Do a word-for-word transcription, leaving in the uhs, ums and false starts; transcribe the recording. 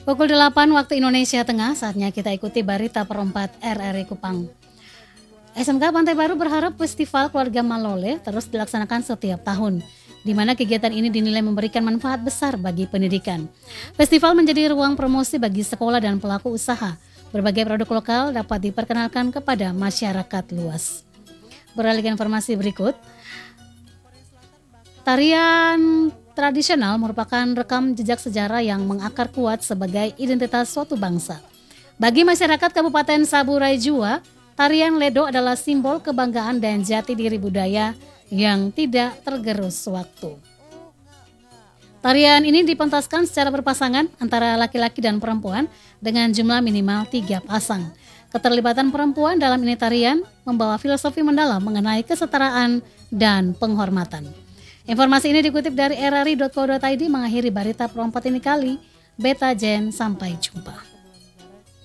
Pukul delapan waktu Indonesia Tengah, saatnya kita ikuti berita perempat R R I Kupang. S M K Pantai Baru berharap Festival Keluarga Malole terus dilaksanakan setiap tahun, di mana kegiatan ini dinilai memberikan manfaat besar bagi pendidikan. Festival menjadi ruang promosi bagi sekolah dan pelaku usaha. Berbagai produk lokal dapat diperkenalkan kepada masyarakat luas. Beralih ke informasi berikut, tarian tradisional merupakan rekam jejak sejarah yang mengakar kuat sebagai identitas suatu bangsa. Bagi masyarakat Kabupaten Saburai Jua, tarian Ledo adalah simbol kebanggaan dan jati diri budaya yang tidak tergerus waktu. Tarian ini dipentaskan secara berpasangan antara laki-laki dan perempuan dengan jumlah minimal tiga pasang. Keterlibatan perempuan dalam ini tarian membawa filosofi mendalam mengenai kesetaraan dan penghormatan. Informasi ini dikutip dari r r i dot co dot i d mengakhiri berita perempat ini kali. Beta Jen, sampai jumpa.